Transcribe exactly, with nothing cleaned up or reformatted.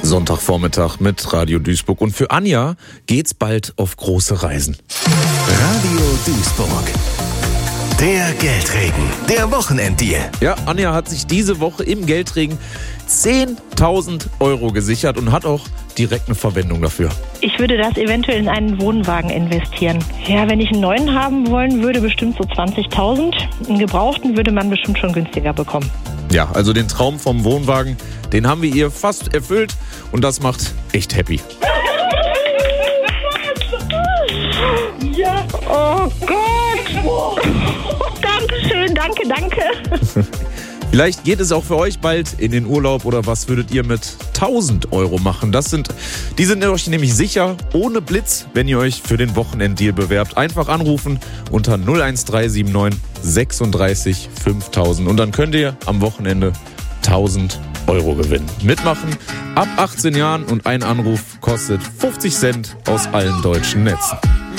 Sonntagvormittag mit Radio Duisburg. Und für Anja geht's bald auf große Reisen. Radio Duisburg. Der Geldregen, der Wochenenddeal. Ja, Anja hat sich diese Woche im Geldregen zehntausend Euro gesichert und hat auch direkt eine Verwendung dafür. Ich würde das eventuell in einen Wohnwagen investieren. Ja, wenn ich einen neuen haben wollen würde, bestimmt so zwanzigtausend. Einen gebrauchten würde man bestimmt schon günstiger bekommen. Ja, also den Traum vom Wohnwagen, den haben wir ihr fast erfüllt und das macht echt happy. Ja, oh Gott. Dankeschön, danke, danke. Vielleicht geht es auch für euch bald in den Urlaub oder was würdet ihr mit tausend Euro machen? Das sind, die sind euch nämlich sicher ohne Blitz, wenn ihr euch für den Wochenenddeal bewerbt. Einfach anrufen unter null eins drei sieben neun sechsunddreißig fünftausend und dann könnt ihr am Wochenende tausend Euro gewinnen. Mitmachen ab achtzehn Jahren und ein Anruf kostet fünfzig Cent aus allen deutschen Netzen.